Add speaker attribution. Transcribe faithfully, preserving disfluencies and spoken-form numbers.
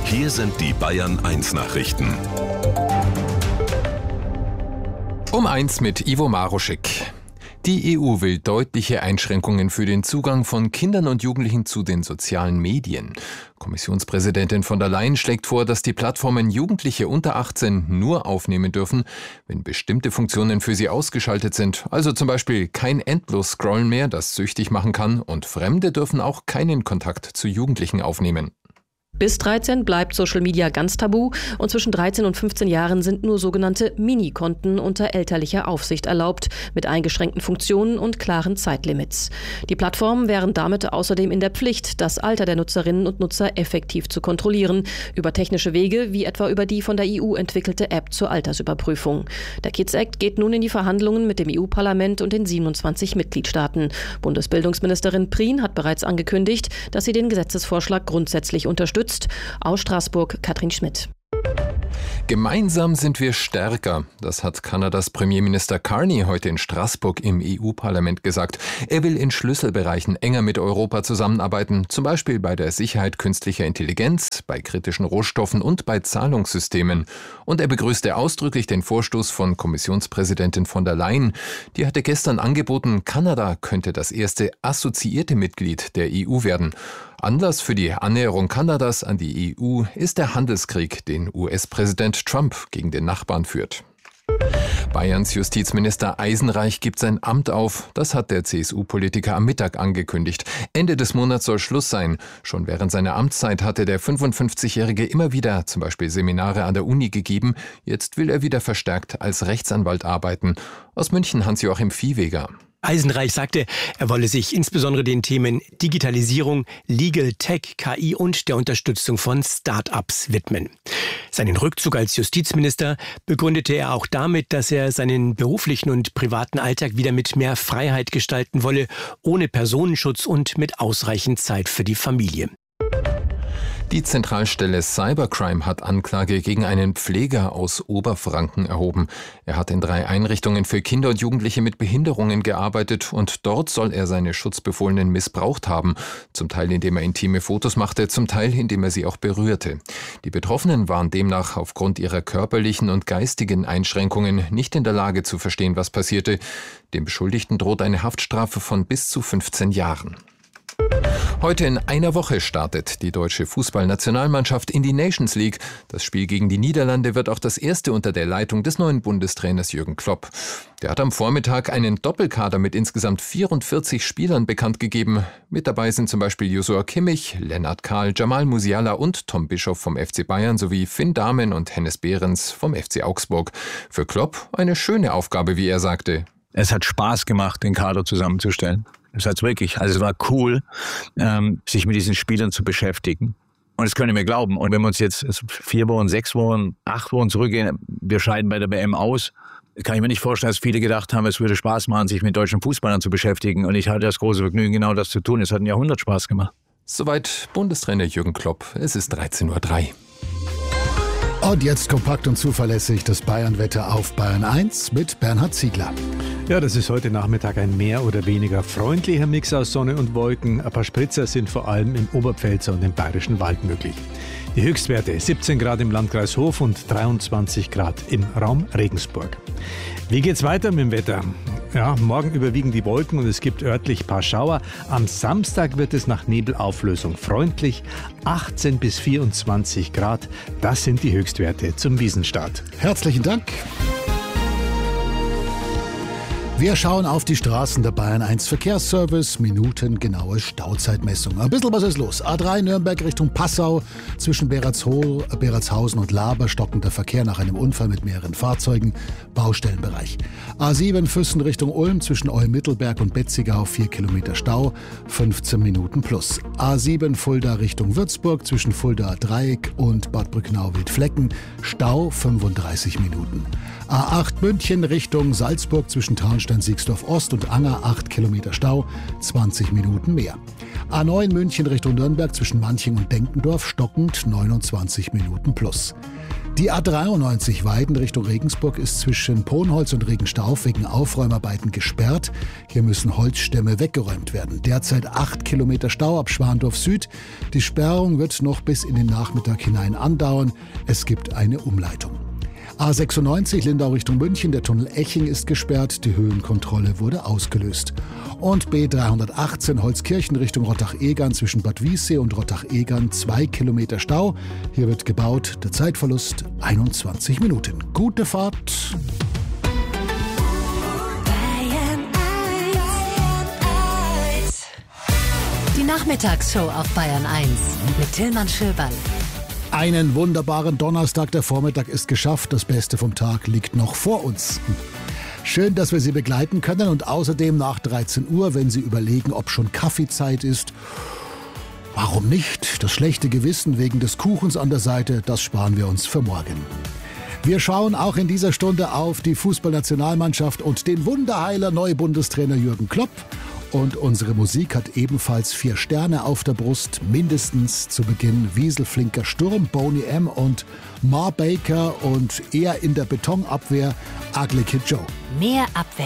Speaker 1: Hier sind die Bayern eins Nachrichten.
Speaker 2: Um eins mit Ivo Maruschik. Die E U will deutliche Einschränkungen für den Zugang von Kindern und Jugendlichen zu den sozialen Medien. Kommissionspräsidentin von der Leyen schlägt vor, dass die Plattformen Jugendliche unter achtzehn nur aufnehmen dürfen, wenn bestimmte Funktionen für sie ausgeschaltet sind. Also zum Beispiel kein Endlos-Scrollen mehr, das süchtig machen kann, und Fremde dürfen auch keinen Kontakt zu Jugendlichen aufnehmen.
Speaker 3: Bis dreizehn bleibt Social Media ganz tabu und zwischen dreizehn und fünfzehn Jahren sind nur sogenannte Mini-Konten unter elterlicher Aufsicht erlaubt, mit eingeschränkten Funktionen und klaren Zeitlimits. Die Plattformen wären damit außerdem in der Pflicht, das Alter der Nutzerinnen und Nutzer effektiv zu kontrollieren, über technische Wege, wie etwa über die von der E U entwickelte App zur Altersüberprüfung. Der Kids Act geht nun in die Verhandlungen mit dem E U-Parlament und den siebenundzwanzig Mitgliedstaaten. Bundesbildungsministerin Prien hat bereits angekündigt, dass sie den Gesetzesvorschlag grundsätzlich unterstützt. Aus Straßburg Katrin Schmidt.
Speaker 2: Gemeinsam sind wir stärker. Das hat Kanadas Premierminister Carney heute in Straßburg im E U-Parlament gesagt. Er will in Schlüsselbereichen enger mit Europa zusammenarbeiten, zum Beispiel bei der Sicherheit künstlicher Intelligenz, bei kritischen Rohstoffen und bei Zahlungssystemen. Und er begrüßte ausdrücklich den Vorstoß von Kommissionspräsidentin von der Leyen. Die hatte gestern angeboten, Kanada könnte das erste assoziierte Mitglied der E U werden. Anlass für die Annäherung Kanadas an die E U ist der Handelskrieg, den U S-Präsident Trump gegen den Nachbarn führt. Bayerns Justizminister Eisenreich gibt sein Amt auf. Das hat der C S U-Politiker am Mittag angekündigt. Ende des Monats soll Schluss sein. Schon während seiner Amtszeit hatte der fünfundfünfzigjährige immer wieder zum Beispiel Seminare an der Uni gegeben. Jetzt will er wieder verstärkt als Rechtsanwalt arbeiten. Aus München Hans-Joachim Viehweger.
Speaker 4: Eisenreich sagte, er wolle sich insbesondere den Themen Digitalisierung, Legal Tech, K I und der Unterstützung von Start-ups widmen. Seinen Rückzug als Justizminister begründete er auch damit, dass er seinen beruflichen und privaten Alltag wieder mit mehr Freiheit gestalten wolle, ohne Personenschutz und mit ausreichend Zeit für die Familie.
Speaker 2: Die Zentralstelle Cybercrime hat Anklage gegen einen Pfleger aus Oberfranken erhoben. Er hat in drei Einrichtungen für Kinder und Jugendliche mit Behinderungen gearbeitet und dort soll er seine Schutzbefohlenen missbraucht haben. Zum Teil, indem er intime Fotos machte, zum Teil, indem er sie auch berührte. Die Betroffenen waren demnach aufgrund ihrer körperlichen und geistigen Einschränkungen nicht in der Lage zu verstehen, was passierte. Dem Beschuldigten droht eine Haftstrafe von bis zu fünfzehn Jahren. Heute in einer Woche startet die deutsche Fußballnationalmannschaft in die Nations League. Das Spiel gegen die Niederlande wird auch das erste unter der Leitung des neuen Bundestrainers Jürgen Klopp. Der hat am Vormittag einen Doppelkader mit insgesamt vierundvierzig Spielern bekannt gegeben. Mit dabei sind zum Beispiel Joshua Kimmich, Lennart Kahl, Jamal Musiala und Tom Bischoff vom F C Bayern sowie Finn Dahmen und Hennes Behrens vom F C Augsburg. Für Klopp eine schöne Aufgabe, wie er sagte.
Speaker 5: Es hat Spaß gemacht, den Kader zusammenzustellen. Es hat wirklich, also es war cool, ähm, sich mit diesen Spielern zu beschäftigen. Und das können wir glauben. Und wenn wir uns jetzt vier Wochen, sechs Wochen, acht Wochen zurückgehen, wir scheiden bei der W M aus, kann ich mir nicht vorstellen, dass viele gedacht haben, es würde Spaß machen, sich mit deutschen Fußballern zu beschäftigen. Und ich hatte das große Vergnügen, genau das zu tun. Es hat ein Jahrhundert Spaß gemacht.
Speaker 2: Soweit Bundestrainer Jürgen Klopp. Es ist dreizehn Uhr drei.
Speaker 6: Und jetzt kompakt und zuverlässig das Bayern-Wetter auf Bayern eins mit Bernhard Ziegler.
Speaker 7: Ja, das ist heute Nachmittag ein mehr oder weniger freundlicher Mix aus Sonne und Wolken. Ein paar Spritzer sind vor allem im Oberpfälzer und im Bayerischen Wald möglich. Die Höchstwerte siebzehn Grad im Landkreis Hof und dreiundzwanzig Grad im Raum Regensburg. Wie geht's weiter mit dem Wetter? Ja, morgen überwiegen die Wolken und es gibt örtlich ein paar Schauer. Am Samstag wird es nach Nebelauflösung freundlich. achtzehn bis vierundzwanzig Grad, das sind die Höchstwerte zum Wiesenstart.
Speaker 6: Herzlichen Dank. Wir schauen auf die Straßen der Bayern eins Verkehrsservice, minutengenaue Stauzeitmessung. Ein bisschen was ist los. A drei Nürnberg Richtung Passau, zwischen Beratshol, Beratshausen und Laber stockender Verkehr nach einem Unfall mit mehreren Fahrzeugen, Baustellenbereich. A sieben Füssen Richtung Ulm, zwischen Eumittelberg und Betzigau, vier Kilometer Stau, fünfzehn Minuten plus. A sieben Fulda Richtung Würzburg, zwischen Fulda Dreieck und Bad Brücknau-Wildflecken, Stau, fünfunddreißig Minuten. A acht München Richtung Salzburg, zwischen Traunstein-Siegsdorf Ost und Anger, acht Kilometer Stau, zwanzig Minuten mehr. A neun München Richtung Nürnberg, zwischen Manching und Denkendorf, stockend, neunundzwanzig Minuten plus. Die A dreiundneunzig Weiden Richtung Regensburg ist zwischen Ponholz und Regenstauf wegen Aufräumarbeiten gesperrt. Hier müssen Holzstämme weggeräumt werden. Derzeit acht Kilometer Stau ab Schwandorf Süd. Die Sperrung wird noch bis in den Nachmittag hinein andauern. Es gibt eine Umleitung. A sechsundneunzig Lindau Richtung München, der Tunnel Eching ist gesperrt, die Höhenkontrolle wurde ausgelöst. Und B dreihundertachtzehn Holzkirchen Richtung Rottach-Egern zwischen Bad Wiessee und Rottach-Egern zwei Kilometer Stau. Hier wird gebaut, der Zeitverlust einundzwanzig Minuten. Gute Fahrt!
Speaker 8: Die Nachmittagsshow auf Bayern eins mit Tillmann Schöberl.
Speaker 6: Einen wunderbaren Donnerstag, der Vormittag ist geschafft, das Beste vom Tag liegt noch vor uns. Schön, dass wir Sie begleiten können und außerdem nach dreizehn Uhr, wenn Sie überlegen, ob schon Kaffeezeit ist. Warum nicht? Das schlechte Gewissen wegen des Kuchens an der Seite, das sparen wir uns für morgen. Wir schauen auch in dieser Stunde auf die Fußballnationalmannschaft und den Wunderheiler Neubundestrainer Jürgen Klopp. Und unsere Musik hat ebenfalls vier Sterne auf der Brust, mindestens zu Beginn Wieselflinker Sturm, Boney M. und Ma Baker und eher in der Betonabwehr Ugly Kid Joe.
Speaker 8: Mehr Abwechslung.